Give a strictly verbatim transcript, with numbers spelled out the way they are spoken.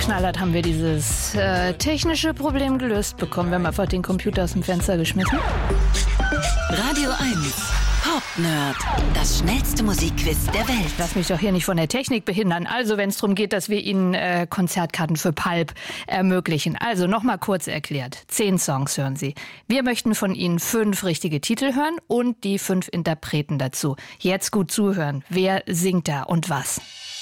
Geknallert haben wir dieses äh, technische Problem gelöst bekommen. Wir haben einfach den Computer aus dem Fenster geschmissen. Radio eins. Pop-Nerd. Das schnellste Musikquiz der Welt. Lass mich doch hier nicht von der Technik behindern. Also, wenn es darum geht, dass wir Ihnen äh, Konzertkarten für Pulp ermöglichen. Also, nochmal kurz erklärt. Zehn Songs hören Sie. Wir möchten von Ihnen fünf richtige Titel hören und die fünf Interpreten dazu. Jetzt gut zuhören. Wer singt da und was?